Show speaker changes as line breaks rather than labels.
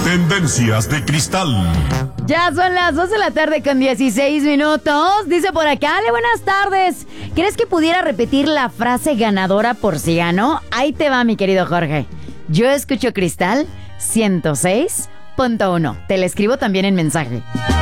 Tendencias de Cristal.
Ya son las 2 de la tarde con 16 minutos. Dice por acá, Ale, buenas tardes. ¿Crees que pudiera repetir la frase ganadora por si ganó? Ahí te va, mi querido Jorge. Yo escucho Cristal 106.1. Te la escribo también en mensaje.